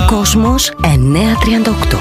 Κόσμος 938.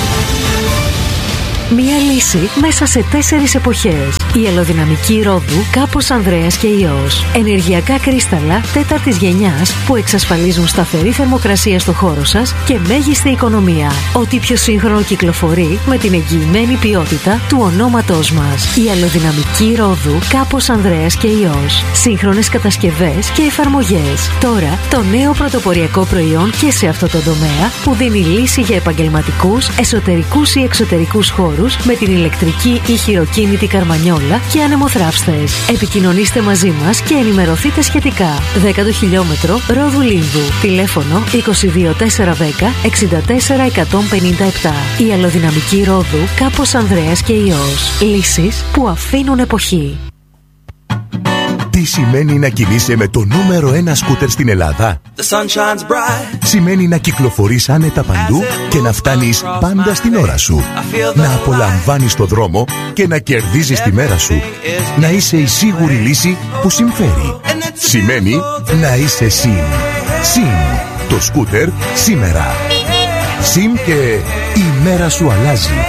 Μία λύση μέσα σε 4 εποχές. Η αλλοδυναμική ρόδου Κάπος Ανδρέας και Υιός. Ενεργειακά κρίσταλα 4ης γενιάς που εξασφαλίζουν σταθερή θερμοκρασία στο χώρο σας και μέγιστη οικονομία. Ό,τι πιο σύγχρονο κυκλοφορεί με την εγγυημένη ποιότητα του ονόματός μας. Η αλλοδυναμική ρόδου Κάπος Ανδρέας και Υιός. Σύγχρονες κατασκευές και εφαρμογές. Τώρα το νέο πρωτοποριακό προϊόν και σε αυτό το τομέα που δίνει λύση για επαγγελματικούς, εσωτερικούς ή εξωτερικούς χώρους με την ηλεκτρική ή χειροκίνητη καρμανιόλα και ανεμοθράυστες. Επικοινωνήστε μαζί μας και ενημερωθείτε σχετικά. 10ο χιλιόμετρο Ρόδου Λίνδου. Τηλέφωνο 22410 64157. Η αλλοδυναμική ρόδου Κάπος Ανδρέας και Υιός. Λύσεις που αφήνουν εποχή. Τι σημαίνει να κινείσαι με το νούμερο 1 σκούτερ στην Ελλάδα? Σημαίνει να κυκλοφορείς άνετα παντού και να φτάνεις πάντα στην ώρα σου. Να απολαμβάνεις το δρόμο και να κερδίζεις τη μέρα σου. Να είσαι η σίγουρη λύση που συμφέρει. Σημαίνει να είσαι ΣΥΜ. ΣΥΜ. Το σκούτερ σήμερα. ΣΥΜ και η μέρα σου αλλάζει.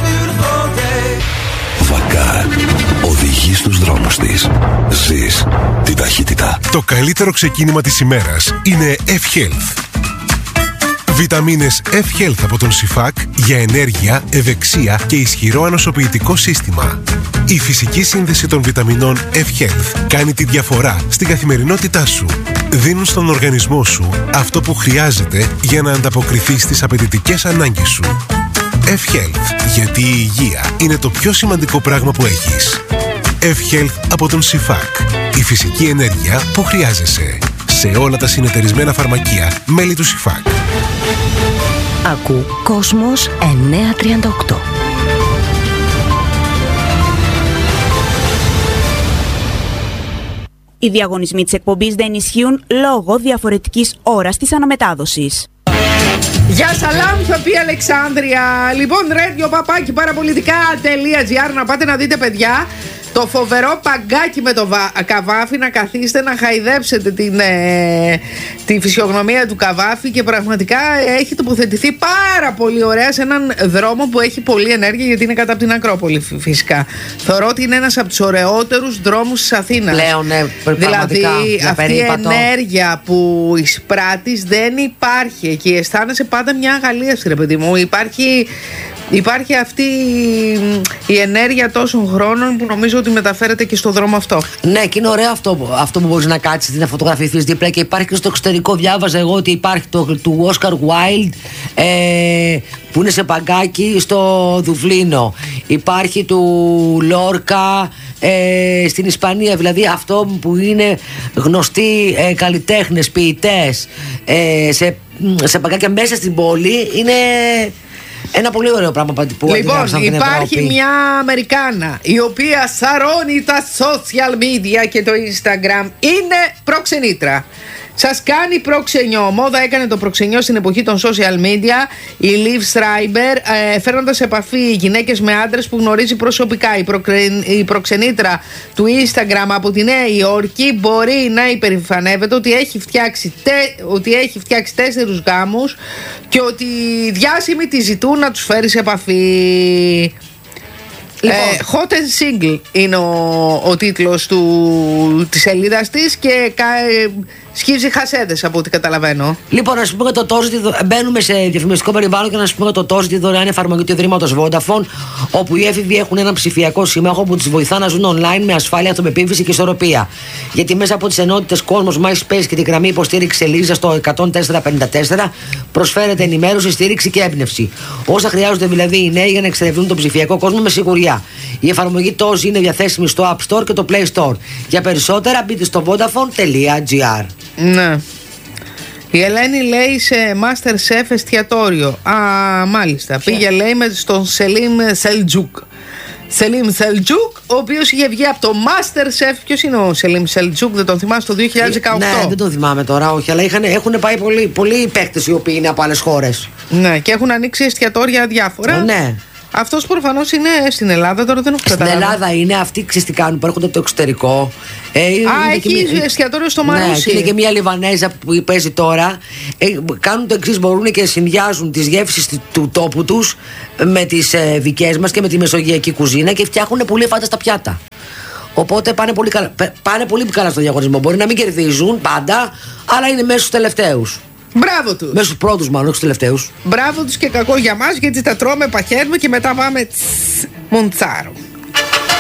Βακάρ. Οδηγεί στους δρόμους της. Ζεις τη ταχύτητα. Το καλύτερο ξεκίνημα της ημέρας είναι F-Health. Βιταμίνες F-Health από τον Σιφάκ για ενέργεια, ευεξία και ισχυρό ανοσοποιητικό σύστημα. Η φυσική σύνδεση των βιταμινών F-Health κάνει τη διαφορά στην καθημερινότητά σου. Δίνουν στον οργανισμό σου αυτό που χρειάζεται για να ανταποκριθεί στις απαιτητικές ανάγκες σου. F-Health, γιατί η υγεία είναι το πιο σημαντικό πράγμα που έχεις. F-Health από τον Σιφάκ. Η φυσική ενέργεια που χρειάζεσαι. Σε όλα τα συνεταιρισμένα φαρμακεία μέλη του Σιφάκ. Ακού Κόσμος 938. Οι διαγωνισμοί της εκπομπής δεν ισχύουν λόγω διαφορετικής ώρας της αναμετάδοσης. Γεια σαλάμ, θα πει Αλεξάνδρεια. Λοιπόν, radio papaki parapolitica.gr. Να πάτε να δείτε, παιδιά, το φοβερό παγκάκι με το Καβάφι. Να καθίσετε να χαϊδέψετε τη φυσιογνωμία του Καβάφι. Και πραγματικά έχει τοποθετηθεί πάρα πολύ ωραία σε έναν δρόμο που έχει πολλή ενέργεια, γιατί είναι κάτω από την Ακρόπολη φυσικά. Θεωρώ ότι είναι ένας από τους ωραιότερους δρόμους της Αθήνας. Πλέον, δηλαδή αυτή η ενέργεια που εισπράττεις δεν υπάρχει. Και αισθάνεσαι πάντα μια αγαλίαση, ρε παιδί μου. Υπάρχει αυτή η ενέργεια τόσων χρόνων που νομίζω ότι μεταφέρεται και στο δρόμο αυτό. Ναι, και είναι ωραίο αυτό που μπορείς να κάτσεις να φωτογραφηθείς δίπλα. Και υπάρχει και στο εξωτερικό, διάβαζα εγώ ότι υπάρχει του Oscar Wilde που είναι σε παγκάκι στο Δουβλίνο. Υπάρχει του Λόρκα στην Ισπανία. Δηλαδή αυτό που είναι γνωστοί καλλιτέχνες, ποιητές σε παγκάκια μέσα στην πόλη είναι ένα πολύ ωραίο πράγμα που λοιπόν, υπάρχει μια Αμερικάνα η οποία σαρώνει τα social media και το Instagram. Είναι προξενήτρα. Σας κάνει προξενιό. Μόδα έκανε το προξενιό στην εποχή των social media η Liv Schreiber, φέρνοντας σε επαφή γυναίκες με άντρες που γνωρίζει προσωπικά. Η προξενήτρα του Instagram από τη Νέα Υόρκη μπορεί να υπερηφανεύεται ότι έχει φτιάξει 4 γάμους και ότι οι διάσημοι τη ζητούν να τους φέρει σε επαφή. Λοιπόν, Hot and Single είναι ο τίτλος της σελίδας της και σκύβει χασέδες από ό,τι καταλαβαίνω. Λοιπόν, να σου πούμε το τόσο, μπαίνουμε σε διαφημιστικό περιβάλλον και να σου πούμε το τόσο τη δωρεάν εφαρμογή του Ιδρύματος Vodafone, όπου οι έφηβοι έχουν έναν ψηφιακό σύμμαχο που τους βοηθά να ζουν online με ασφάλεια, αυτοπεποίθηση και ισορροπία. Γιατί μέσα από τις ενότητες Κόσμος, MySpace και τη γραμμή υποστήριξη Ελίζα στο 10454 προσφέρεται ενημέρωση, στήριξη και έμπνευση. Όσα χρειάζονται δηλαδή οι νέοι για να εξερευνούν τον ψηφιακό κόσμο με σιγουριά. Η εφαρμογή TOZ είναι διαθέσιμη στο App Store και το Play Store. Για περισσότερα μπείτε στο vodafone.gr. Ναι. Η Ελένη λέει σε MasterChef εστιατόριο. Μάλιστα. Πήγε, λέει, με τον Σελίμ Σελτζούκ. Σελίμ Σελτζούκ, ο οποίος είχε βγει από το MasterChef. Ποιος είναι ο Σελίμ Σελτζούκ, δεν τον θυμάσαι, το 2018. Ναι, δεν τον θυμάμαι τώρα, όχι, αλλά έχουν πάει πολλοί παίκτες οι οποίοι είναι από άλλες χώρες. Ναι, και έχουν ανοίξει εστιατόρια διάφορα. Ναι. Αυτός προφανώς είναι στην Ελλάδα, τώρα δεν έχω καταλάβει. Στην Ελλάδα είναι αυτοί τι κάνουν, που έρχονται από το εξωτερικό. Έχει εστιατόριο στο Μαρούσι. Ναι, και είναι και μια Λιβανέζα που παίζει τώρα. Κάνουν το εξής, μπορούν και συνδυάζουν τις γεύσεις του τόπου τους με τις δικές μας και με τη μεσογειακή κουζίνα και φτιάχνουν πολύ φάνταστα πιάτα. Οπότε πάνε πολύ καλά στο διαγωνισμό. Μπορεί να μην κερδίζουν πάντα, αλλά είναι μέσα στους τελευταίους. Μπράβο τους. Μέσα στους πρώτους, μάλλον, όχι στους τελευταίους. Μπράβο τους και κακό για μας, γιατί τα τρώμε, παχαίνουμε και μετά πάμε μουντσάρο.